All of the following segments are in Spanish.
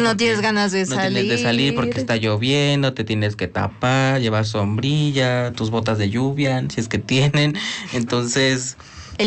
No tienes ganas de no salir. tienes de salir porque está lloviendo, te tienes que tapar, llevar sombrilla, tus botas de lluvia, si es que tienen. Entonces... El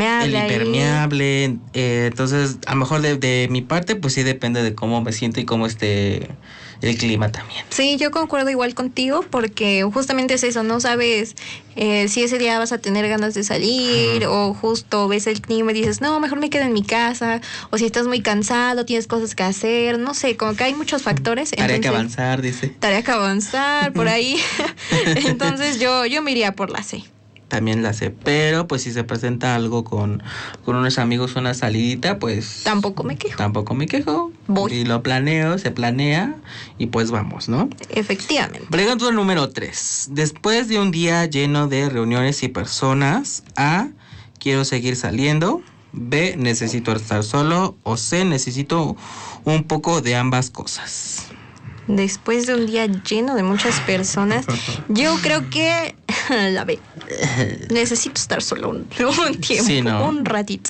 impermeable. Entonces, a lo mejor de mi parte, pues sí depende de cómo me siento y cómo esté el clima también. Sí, yo concuerdo igual contigo porque justamente es eso, no sabes si ese día vas a tener ganas de salir o justo ves el clima y dices, no, mejor me quedo en mi casa, o si estás muy cansado, tienes cosas que hacer, no sé, como que hay muchos factores. Tarea que avanzar, dice. Tarea que avanzar, por ahí. Entonces yo me iría por la C. También la sé, pero pues si se presenta algo con unos amigos, una salidita, pues... Tampoco me quejo. Voy. Y lo planeo, se planea y pues vamos, ¿no? Efectivamente. Pregunta número 3. Después de un día lleno de reuniones y personas, A, quiero seguir saliendo, B, necesito estar solo, o C, necesito un poco de ambas cosas. Después de un día lleno de muchas personas, yo creo que la B. Necesito estar solo un tiempo, sí, ¿no? un ratito.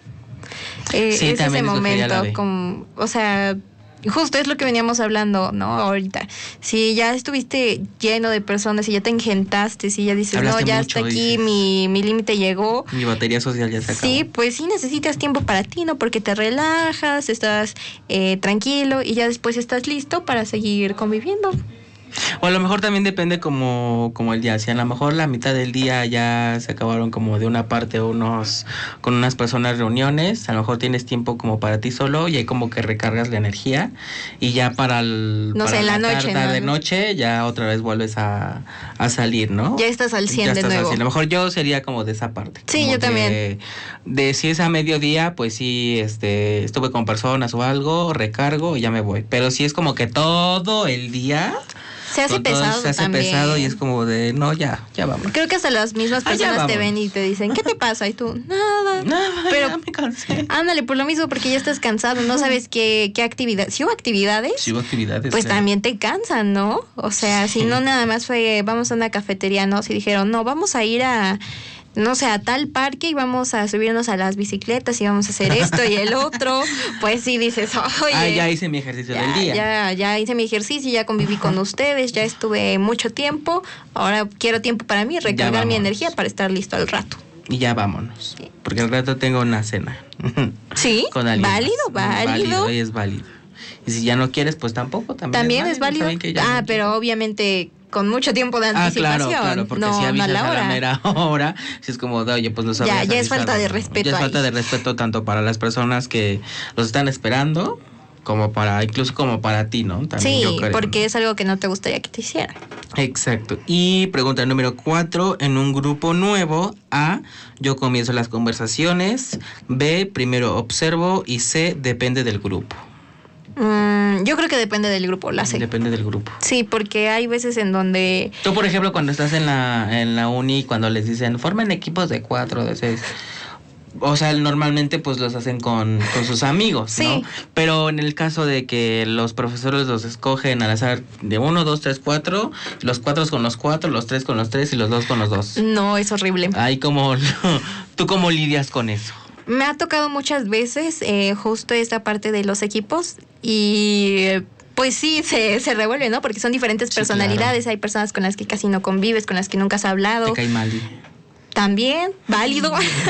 Sí, es ese momento, como, o sea, justo es lo que veníamos hablando, ¿no? Ahorita. Si ya estuviste lleno de personas y ya te engentaste, si ya dices, hablaste no, ya mucho, hasta aquí, dices, mi límite llegó. Mi batería social ya se acabó. Sí, pues sí necesitas tiempo para ti, ¿no? Porque te relajas, estás tranquilo y ya después estás listo para seguir conviviendo. O a lo mejor también depende como el día. Si a lo mejor la mitad del día ya se acabaron como de una parte con unas personas reuniones, a lo mejor tienes tiempo como para ti solo y ahí como que recargas la energía y ya para la noche, tarde, noche ya otra vez vuelves a salir, ¿no? Ya estás al 100 de nuevo. A lo mejor yo sería como de esa parte. Sí, yo también. De si es a mediodía, pues sí, estuve con personas o algo, recargo y ya me voy. Pero si es como que todo el día... Se hace pesado. Se hace pesado y es como de, no, ya vamos. Creo que hasta las mismas personas te ven y te dicen, ¿qué te pasa? Y tú, nada. Pero ya me cansé. Ándale, por lo mismo, porque ya estás cansado, no sabes qué actividad. Si hubo actividades, pues claro, también te cansan, ¿no? O sea, si no nada más fue, vamos a una cafetería, no, si dijeron, no, vamos a ir a... no sé, a tal parque y vamos a subirnos a las bicicletas y vamos a hacer esto y el otro, pues sí dices, oye. Ya hice mi ejercicio del día. Ya hice mi ejercicio, ya conviví con ustedes, ya estuve mucho tiempo, ahora quiero tiempo para mí, recargar mi energía para estar listo al rato. Y ya vámonos, sí, porque al rato tengo una cena. Sí, con alguien válido. Y es válido. Y si ya no quieres, pues tampoco, también es válido. Pero obviamente... con mucho tiempo de anticipación. Claro, porque si avisas a la mera hora, si es como, oye, pues no sabes. Ya es falta de respeto. Ya es falta de respeto tanto para las personas que los están esperando, incluso como para ti, ¿no? También sí, yo creo, porque ¿no? es algo que no te gustaría que te hicieran. Exacto. Y pregunta número 4, en un grupo nuevo, A, yo comienzo las conversaciones, B, primero observo y C, depende del grupo. Yo creo que depende del grupo, la C. Depende del grupo. Sí, porque hay veces en donde... Tú, por ejemplo, cuando estás en la uni, cuando les dicen, formen equipos de 4, de 6... O sea, normalmente pues los hacen con sus amigos, sí, ¿no? Pero en el caso de que los profesores los escogen al azar de 1, 2, 3, 4, los 4 con los 4, los 3 con los 3 y los 2 con los 2. No, es horrible. Ay, ¿tú cómo lidias con eso? Me ha tocado muchas veces justo esta parte de los equipos y... pues sí, se revuelve, ¿no? Porque son diferentes personalidades, claro. Hay personas con las que casi no convives, con las que nunca has hablado. Te cae mal. También, válido.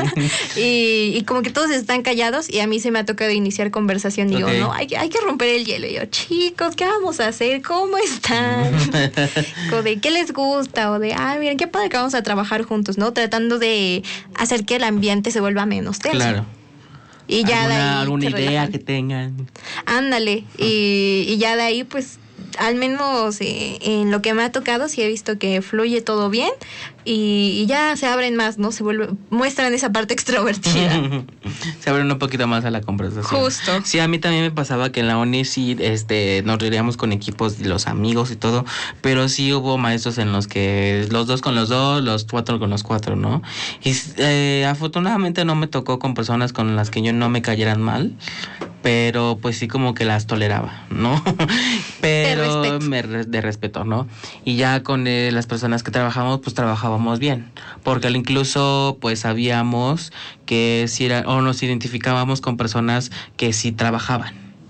y como que todos están callados y a mí se me ha tocado iniciar conversación. Digo, no, hay que romper el hielo. Y yo, chicos, ¿qué vamos a hacer? ¿Cómo están? O de qué les gusta, o de, miren, qué padre que vamos a trabajar juntos, ¿no? Tratando de hacer que el ambiente se vuelva menos tenso. Claro. Y ya de ahí alguna idea que tengan. Ándale. Y ya de ahí, pues, al menos en lo que me ha tocado, sí he visto que fluye todo bien y ya se abren más, ¿no? Muestran esa parte extrovertida. Se abren un poquito más a la conversación. Justo. Sí, a mí también me pasaba que en la uni sí, nos reiríamos con equipos de los amigos y todo, pero sí hubo maestros en los que los 2 con los 2, los 4 con los 4, ¿no? Y afortunadamente no me tocó con personas con las que yo no me cayeran mal, pero pues sí como que las toleraba, ¿no? Pero de respeto, ¿no? Y ya con las personas que trabajamos, pues trabajábamos bien, porque incluso pues sabíamos que si nos identificábamos con personas que sí trabajaban,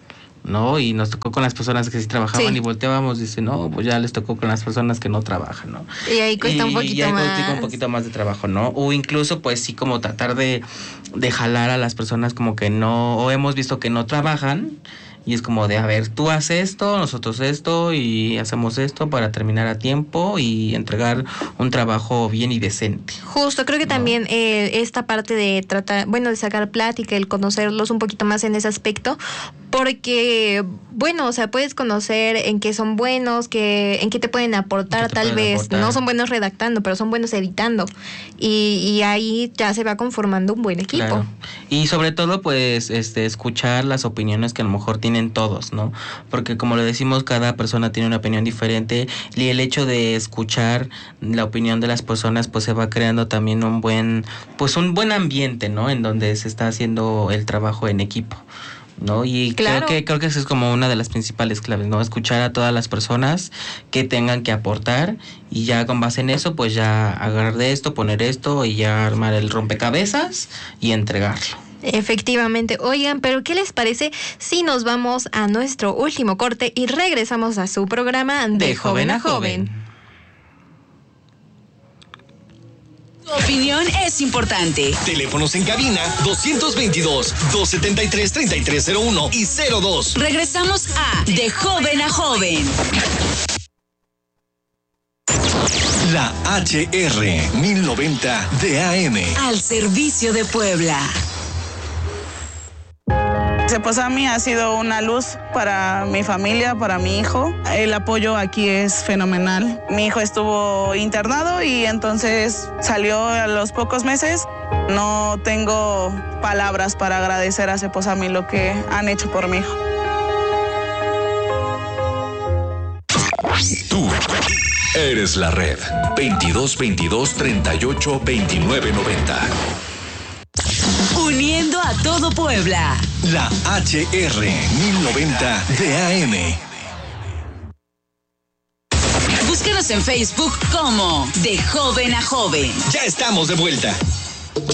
¿no? Y nos tocó con las personas que sí trabajaban Sí. y volteábamos, dice, no, pues ya les tocó con las personas que no trabajan, ¿no? Y ahí cuesta un poquito y ahí más. cuesta un poquito más de trabajo, ¿no? O incluso, pues sí, como tratar de jalar a las personas como que no, o hemos visto que no trabajan. Y es como de, a ver, tú haces esto, nosotros esto, y hacemos esto para terminar a tiempo y entregar un trabajo bien y decente. Justo, creo que también esta parte de tratar, bueno, de sacar plática, el conocerlos un poquito más en ese aspecto, porque, bueno, o sea, puedes conocer en qué son buenos, en qué te pueden aportar, tal vez. No son buenos redactando, pero son buenos editando. Y ahí ya se va conformando un buen equipo. Claro. Y sobre todo, pues, escuchar las opiniones que a lo mejor tienen todos, ¿no? Porque como lo decimos, cada persona tiene una opinión diferente y el hecho de escuchar la opinión de las personas, pues se va creando también un buen ambiente, ¿no? En donde se está haciendo el trabajo en equipo, ¿no? Y claro. creo que esa es como una de las principales claves, ¿no? Escuchar a todas las personas que tengan que aportar y ya con base en eso, pues ya agarrar de esto, poner esto y ya armar el rompecabezas y entregarlo. Efectivamente. Oigan, pero ¿qué les parece si nos vamos a nuestro último corte y regresamos a su programa De Joven a Joven? Tu opinión es importante. Teléfonos en cabina 222-273-3301 y 02. Regresamos a De Joven a Joven. La HR 1090 de AM. Al servicio de Puebla. Cepozami ha sido una luz para mi familia, para mi hijo. El apoyo aquí es fenomenal. Mi hijo estuvo internado y entonces salió a los pocos meses. No tengo palabras para agradecer a Cepozami lo que han hecho por mi hijo. Tú eres la red 2222-382990. Uniendo a todo Puebla. La HR 1090 de AM. Búscanos en Facebook como De Joven a Joven. Ya estamos de vuelta.